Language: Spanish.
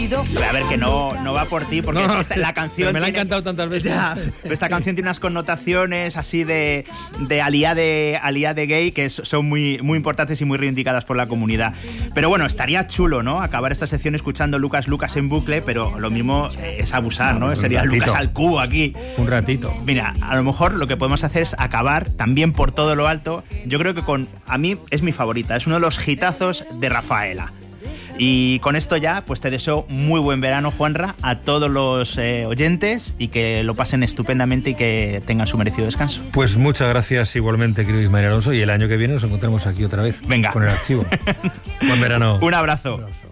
sentido. A ver, que no va por ti, porque la canción me la ha encantado tantas veces. Ya, esta canción tiene unas connotaciones así de aliade gay que son muy, muy importantes y muy reivindicadas por la comunidad. Pero bueno, estaría chulo, ¿no? Acabar esta sección escuchando Lucas en bucle, pero lo mismo es abusar, ¿no? Sería Lucas al cubo aquí. Un ratito. Mira, a lo mejor lo que podemos hacer es acabar también por todo lo alto. Yo creo que a mí es mi favorita, es uno de los hitazos de Rafaela. Y con esto ya, pues te deseo muy buen verano, Juanra, a todos los oyentes, y que lo pasen estupendamente y que tengan su merecido descanso. Pues muchas gracias igualmente, querido Ismael Alonso, y el año que viene nos encontramos aquí otra vez. Venga. Con el archivo. Buen verano. Un abrazo.